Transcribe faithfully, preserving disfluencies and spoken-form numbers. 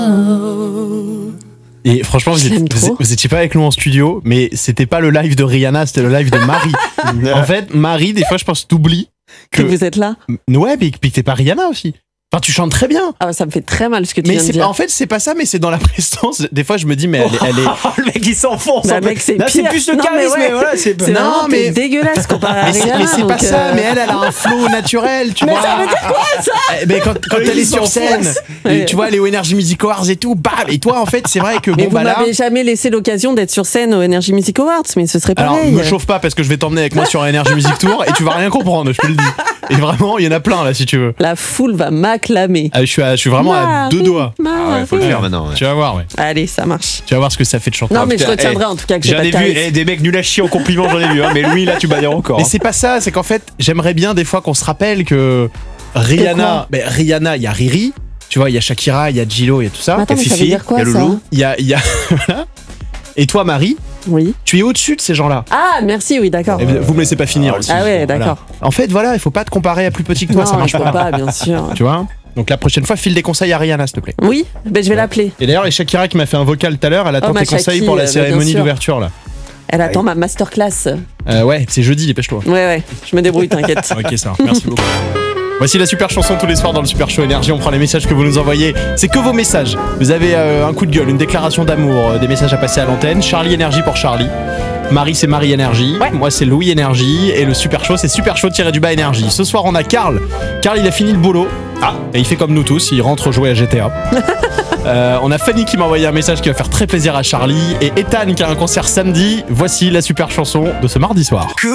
Et franchement, vous, êtes, vous, vous étiez pas avec nous en studio, mais c'était pas le live de Rihanna, c'était le live de Marie. En fait, Marie, des fois, je pense que t'oublies que, que vous êtes là. Ouais, puis, puis que t'es pas Rihanna aussi. Enfin, tu chantes très bien. Ah, ça me fait très mal ce que tu mais viens de c'est dire. En fait, c'est pas ça, mais c'est dans la prestance. Des fois, je me dis, mais elle, elle est. Le mec, il s'enfonce. Bah, mec, c'est Là, c'est pire. plus le Non, charisme. mais ouais. Mais voilà, c'est C'est Non, vraiment mais- mais... dégueulasse comparé à Mais c'est, Rihanna. mais c'est pas donc, ça, euh, mais elle, elle a un flow naturel, tu Mais vois. ça veut dire quoi, ça? Eh ben, quand, quand elle est sur scène, Ouais. et tu vois, les Energy Music Awards et tout, bam. Et toi, en fait, c'est vrai que Mais bon, vous bah là. m'avez jamais laissé l'occasion d'être sur scène au Energy Music Awards, mais ce serait Alors, pareil. me chauffe pas parce que je vais t'emmener avec moi sur un Energy Music Tour et tu vas rien comprendre, je te le dis. Et vraiment, il y en a plein là, si tu veux. La foule va m'acclamer. Ah, je, suis à- je suis vraiment à Marie, deux doigts. Marie. Ah ouais, faut le faire maintenant. Ouais. Tu vas voir, ouais. Allez, ça marche. Tu vas voir ce que ça fait de chanter. Non, mais je putain, retiendrai eh, en tout cas que j'ai J'en pas de ai vu charisme. eh, des mecs nuls à chier en compliment, j'en ai vu. Hein, mais lui, là, tu bats encore. Mais hein. c'est pas ça, c'est qu'en fait, j'aimerais bien des fois qu'on se rappelle que Rihanna, ben, Rihanna, il y a Riri, tu vois, il y a Shakira, il y a J-Lo, il y a tout ça. Mais attends, mais ça veut Fifi, dire quoi, il y a ça Loulou. Il y a, il y a voilà. Et toi, Marie, Oui. tu es au-dessus de ces gens-là. Ah, merci, oui, d'accord. Et vous me laissez pas finir Ah, aussi. Ah ouais, Voilà. d'accord. En fait, voilà, il faut pas te comparer à plus petit que toi, Non, ça marche je peux pas. pas, bien sûr. Tu vois. Donc la prochaine fois, file des conseils à Rihanna, s'il te plaît. Oui, ben je vais l'appeler. Et d'ailleurs, et Shakira qui m'a fait un vocal tout à l'heure, elle attend Oh, ma tes conseils Shaki, pour la euh, bah, cérémonie bien sûr. d'ouverture là. Elle attend ma masterclass. Euh, ouais, c'est jeudi, dépêche-toi. Ouais, ouais, je me débrouille, t'inquiète. Ok, ça, merci beaucoup. Voici la super chanson tous les soirs dans le Super Show Énergie. On prend les messages que vous nous envoyez. C'est que vos messages. Vous avez euh, un coup de gueule, une déclaration d'amour, euh, des messages à passer à l'antenne. Charlie Énergie pour Charlie. Marie, c'est Marie Énergie. Ouais. Moi, c'est Louis Énergie. Et le Super Show, c'est Super Show-du-bas Énergie. Ce soir, on a Karl. Karl, il a fini le boulot. Ah, et il fait comme nous tous, il rentre jouer à G T A. Euh, on a Fanny qui m'a envoyé un message qui va faire très plaisir à Charlie. Et Ethan qui a un concert samedi. Voici la super chanson de ce mardi soir.